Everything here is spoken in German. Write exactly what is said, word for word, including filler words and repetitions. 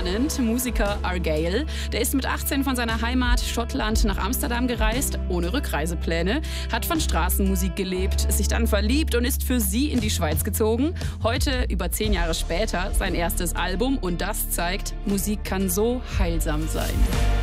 spannend. Musiker Argyle, der ist mit achtzehn von seiner Heimat Schottland nach Amsterdam gereist, ohne Rückreisepläne, hat von Straßenmusik gelebt, ist sich dann verliebt und ist für sie in die Schweiz gezogen. Heute, über zehn Jahre später, sein erstes Album und das zeigt, Musik kann so heilsam sein.